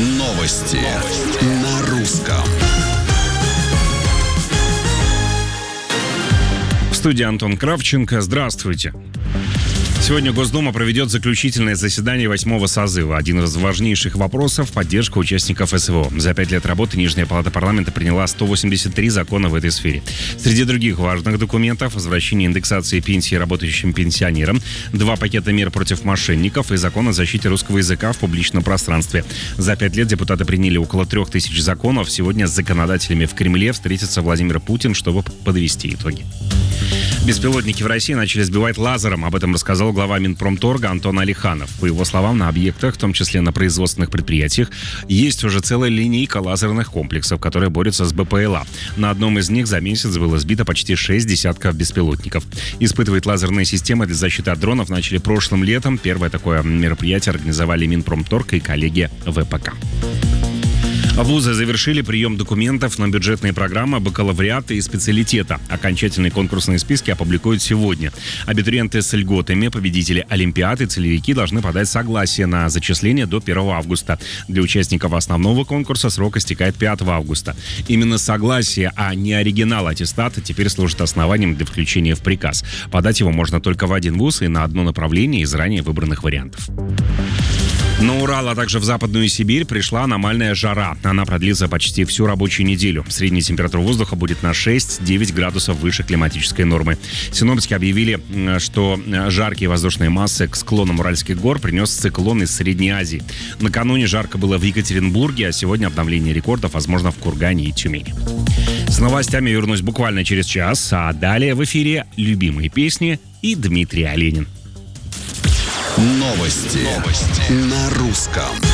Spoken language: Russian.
Новости на русском. В студии Антон Кравченко. Здравствуйте. Сегодня Госдума проведет заключительное заседание 8-го созыва. Один из важнейших вопросов – поддержка участников СВО. За 5 лет работы Нижняя палата парламента приняла 183 закона в этой сфере. Среди других важных документов – возвращение индексации пенсии работающим пенсионерам, 2 пакета мер против мошенников и закон о защите русского языка в публичном пространстве. За 5 лет депутаты приняли около 3000 законов. Сегодня с законодателями в Кремле встретится Владимир Путин, чтобы подвести итоги. Беспилотники в России начали сбивать лазером. Об этом рассказал глава Минпромторга Антон Алиханов. По его словам, на объектах, в том числе на производственных предприятиях, есть уже целая линейка лазерных комплексов, которые борются с БПЛА. На одном из них за месяц было сбито почти 6 десятков беспилотников. Испытывать лазерные системы для защиты от дронов начали прошлым летом. Первое такое мероприятие организовали Минпромторг и коллеги ВПК. Вузы завершили прием документов на бюджетные программы бакалавриата и специалитета. Окончательные конкурсные списки опубликуют сегодня. Абитуриенты с льготами, победители олимпиад и целевики должны подать согласие на зачисление до 1 августа. Для участников основного конкурса срок истекает 5 августа. Именно согласие, а не оригинал аттестата теперь служит основанием для включения в приказ. Подать его можно только в один вуз и на одно направление из ранее выбранных вариантов. На Урал, а также в Западную Сибирь пришла аномальная жара. Она продлится почти всю рабочую неделю. Средняя температура воздуха будет на 6-9 градусов выше климатической нормы. Синоптики объявили, что жаркие воздушные массы к склонам Уральских гор принес циклон из Средней Азии. Накануне жарко было в Екатеринбурге, а сегодня обновление рекордов возможно в Кургане и Тюмени. С новостями вернусь буквально через час, а далее в эфире любимые песни и Дмитрий Оленин. Новости на русском.